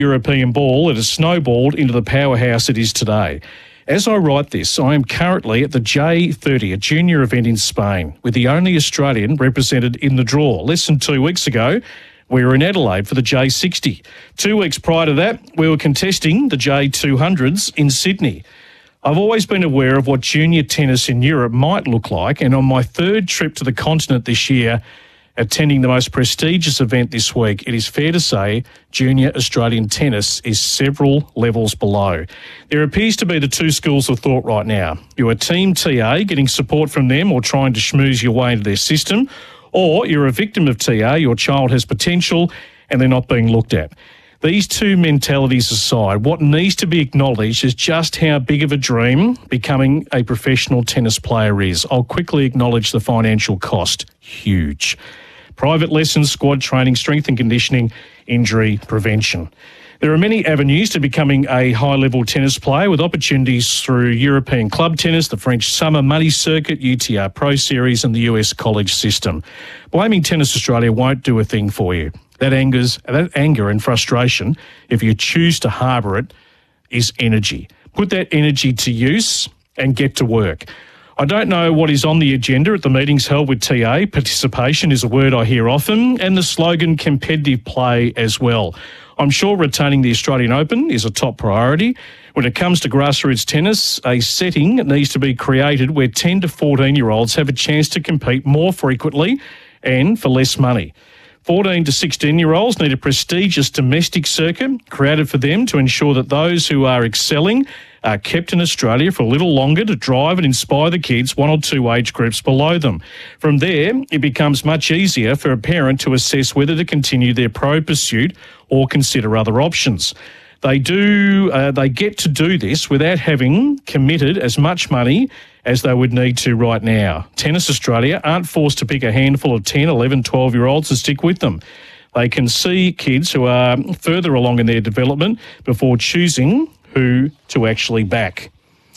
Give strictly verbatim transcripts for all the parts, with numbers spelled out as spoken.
European ball, it has snowballed into the powerhouse it is today. As I write this, I am currently at the J thirty, a junior event in Spain, with the only Australian represented in the draw. Less than two weeks ago, we were in Adelaide for the J sixty. Two weeks prior to that, we were contesting the J two hundreds in Sydney. I've always been aware of what junior tennis in Europe might look like, and on my third trip to the continent this year, attending the most prestigious event this week, it is fair to say junior Australian tennis is several levels below. There appears to be the two schools of thought right now. You're a team T A, getting support from them or trying to schmooze your way into their system, or you're a victim of T A, your child has potential and they're not being looked at. These two mentalities aside, what needs to be acknowledged is just how big of a dream becoming a professional tennis player is. I'll quickly acknowledge the financial cost. Huge. Private lessons, squad training, strength and conditioning, injury prevention. There are many avenues to becoming a high-level tennis player, with opportunities through European club tennis, the French Summer Money Circuit, U T R Pro Series and the U S college system. Blaming Tennis Australia won't do a thing for you. That angers, that anger and frustration, if you choose to harbour it, is energy. Put that energy to use and get to work. I don't know what is on the agenda at the meetings held with T A. Participation is a word I hear often, and the slogan competitive play as well. I'm sure retaining the Australian Open is a top priority. When it comes to grassroots tennis, a setting needs to be created where ten to fourteen-year-olds have a chance to compete more frequently and for less money. fourteen to sixteen-year-olds need a prestigious domestic circuit created for them to ensure that those who are excelling are kept in Australia for a little longer to drive and inspire the kids one or two age groups below them. From there, it becomes much easier for a parent to assess whether to continue their pro pursuit or consider other options. They do. Uh, they get to do this without having committed as much money as they would need to right now. Tennis Australia aren't forced to pick a handful of ten, eleven, twelve-year-olds to stick with them. They can see kids who are further along in their development before choosing who to actually back.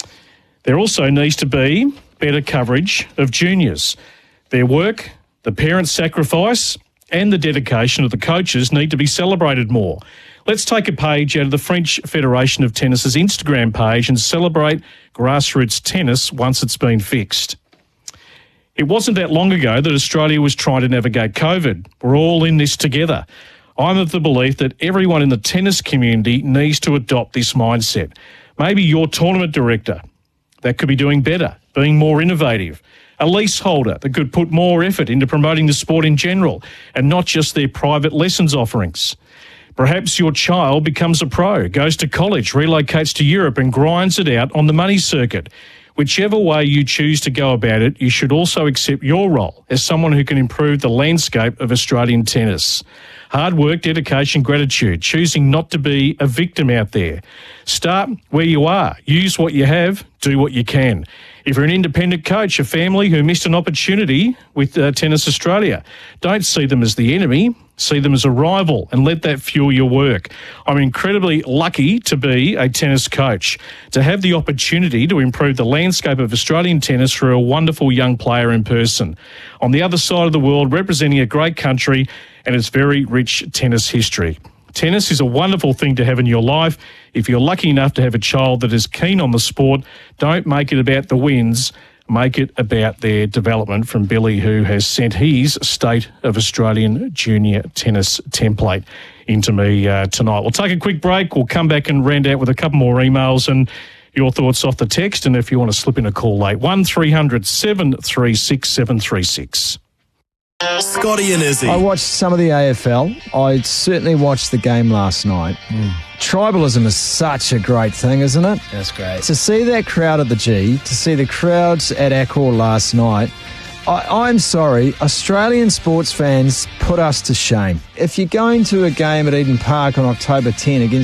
There also needs to be better coverage of juniors. Their work, the parents' sacrifice and the dedication of the coaches need to be celebrated more. Let's take a page out of the French Federation of Tennis's Instagram page and celebrate grassroots tennis once it's been fixed. It wasn't that long ago that Australia was trying to navigate COVID. We're all in this together. I'm of the belief that everyone in the tennis community needs to adopt this mindset. Maybe your tournament director that could be doing better, being more innovative. A leaseholder that could put more effort into promoting the sport in general and not just their private lessons offerings. Perhaps your child becomes a pro, goes to college, relocates to Europe and grinds it out on the money circuit. Whichever way you choose to go about it, you should also accept your role as someone who can improve the landscape of Australian tennis. Hard work, dedication, gratitude, choosing not to be a victim out there. Start where you are. Use what you have. Do what you can. If you're an independent coach, a family who missed an opportunity with uh, Tennis Australia, don't see them as the enemy. See them as a rival and let that fuel your work. I'm incredibly lucky to be a tennis coach, to have the opportunity to improve the landscape of Australian tennis through a wonderful young player in person. On the other side of the world, representing a great country and its very rich tennis history. Tennis is a wonderful thing to have in your life. If you're lucky enough to have a child that is keen on the sport, don't make it about the wins. Make it about their development. From Billy, who has sent his State of Australian Junior Tennis template into me uh, tonight. We'll take a quick break. We'll come back and round out with a couple more emails and your thoughts off the text. And if you want to slip in a call late, one three hundred seven three six seven three six. Scotty and Izzy. I watched some of the A F L. I certainly watched the game last night. Mm. Tribalism is such a great thing, isn't it? That's great. To see that crowd at the G, to see the crowds at Accor last night, I, I'm sorry, Australian sports fans put us to shame. If you're going to a game at Eden Park on October tenth against